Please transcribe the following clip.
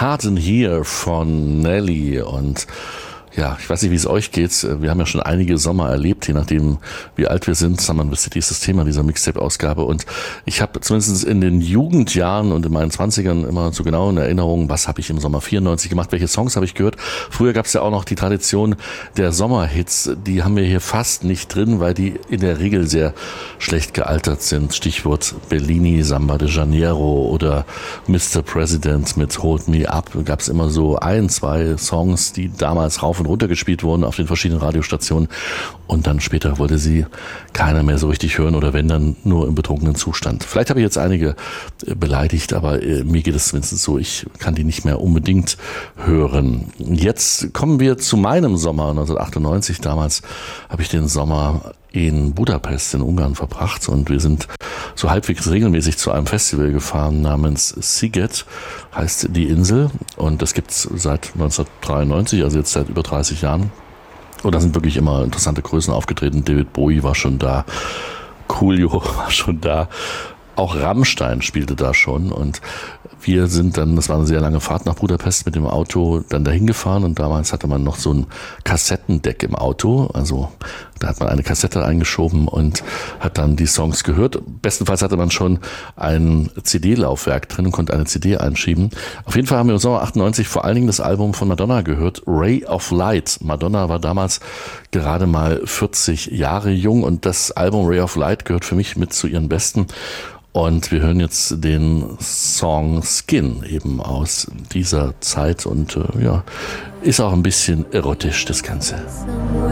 Hard in Here von Nelly. Und ja, ich weiß nicht, wie es euch geht. Wir haben ja schon einige Sommer erlebt, je nachdem, wie alt wir sind. Summer City ist das Thema dieser Mixtape-Ausgabe. Und ich habe zumindest in den Jugendjahren und in meinen 20ern immer so genau in Erinnerung, was habe ich im Sommer 94 gemacht, welche Songs habe ich gehört. Früher gab es ja auch noch die Tradition der Sommerhits. Die haben wir hier fast nicht drin, weil die in der Regel sehr schlecht gealtert sind. Stichwort Bellini, Samba de Janeiro oder Mr. President mit Hold Me Up. Da gab es immer so ein, zwei Songs, die damals rauf und runter gespielt wurden auf den verschiedenen Radiostationen, und dann später wollte sie keiner mehr so richtig hören oder wenn, dann nur im betrunkenen Zustand. Vielleicht habe ich jetzt einige beleidigt, aber mir geht es zumindest so, ich kann die nicht mehr unbedingt hören. Jetzt kommen wir zu meinem Sommer 1998. Damals habe ich den Sommer in Budapest in Ungarn verbracht und wir sind so halbwegs regelmäßig zu einem Festival gefahren namens Sziget, heißt die Insel, und das gibt's seit 1993, also jetzt seit über 30 Jahren. Und da sind wirklich immer interessante Größen aufgetreten. David Bowie war schon da, Coolio war schon da, auch Rammstein spielte da schon, und wir sind dann, das war eine sehr lange Fahrt nach Budapest mit dem Auto, dann dahin gefahren, und damals hatte man noch so ein Kassettendeck im Auto, also da hat man eine Kassette eingeschoben und hat dann die Songs gehört. Bestenfalls hatte man schon ein CD-Laufwerk drin und konnte eine CD einschieben. Auf jeden Fall haben wir im Sommer 98 vor allen Dingen das Album von Madonna gehört, Ray of Light. Madonna war damals gerade mal 40 Jahre jung, und das Album Ray of Light gehört für mich mit zu ihren besten. Und wir hören jetzt den Song Skin eben aus dieser Zeit und ja, ist auch ein bisschen erotisch, das Ganze.